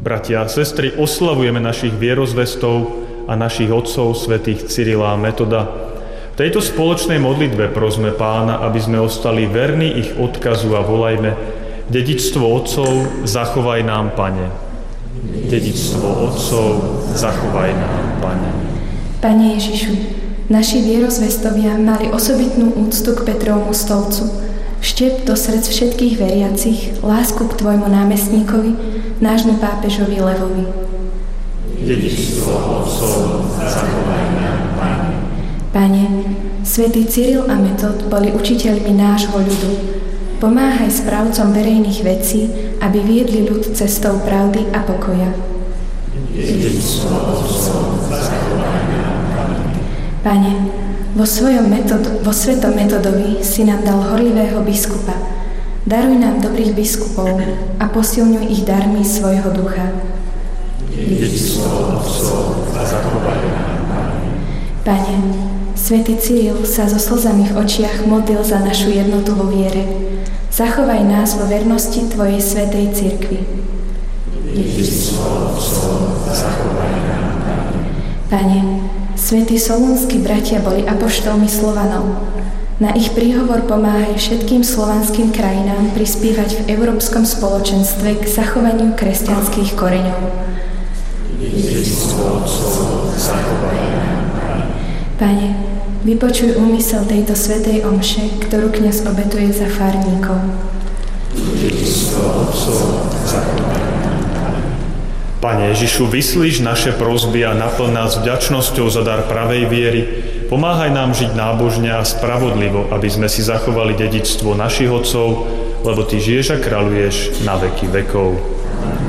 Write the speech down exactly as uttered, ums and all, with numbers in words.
Bratia a sestry, oslavujeme našich vierozvestov a našich otcov, svätých Cyrila a Metoda. V tejto spoločnej modlitbe prosme Pána, aby sme ostali verní ich odkazu a volajme: dedičstvo otcov, zachovaj nám, Pane. Dedičstvo otcov, zachovaj nám, Pane. Pane Ježišu, naši vierozvestovia mali osobitnú úctu k Petrovmu stolcu. Vštep do srdc všetkých veriacich lásku k Tvojmu námestníkovi, nášmu pápežovi Levovi. Dedičstvo otcov, zachovaj nám, Pane. Pane, svätý Cyril a Metod boli učiteľmi nášho ľudu. Pomáhaj správcom verejných vecí, aby viedli ľud cestou pravdy a pokoja. Dedičstvo otcov, zachovaj nám, Pane. Pane, vo svojom metod, vo svetom Metodovi si nám dal horlivého biskupa. Daruj nám dobrých biskupov a posilňuj ich darmi svojho ducha. Dedičstvo otcov, zachovaj nám, Pane. Pane, svätý Cyril sa so slzami v očiach modlil za našu jednotu vo viere. Zachovaj nás vo vernosti Tvojej svätej cirkvi. Dedičstvo otcov, zachovaj nám, Pane. Pane, svätí solúnski bratia boli apoštolmi Slovanov. Na ich príhovor pomáhaj všetkým slovanským krajinám prispievať v európskom spoločenstve k zachovaniu kresťanských koreňov. Dedičstvo otcov, zachovaj nám, Pane. Pane, vypočuj úmysel tejto svätej omše, ktorú kňaz obetuje za farníkov. Dedičstvo otcov, zachovaj nám, Pane. Pane Ježišu, vyslíš naše prosby a naplň nás vďačnosťou za dar pravej viery. Pomáhaj nám žiť nábožne a spravodlivo, aby sme si zachovali dedičstvo našich otcov, lebo Ty žiješ a kráľuješ na veky vekov.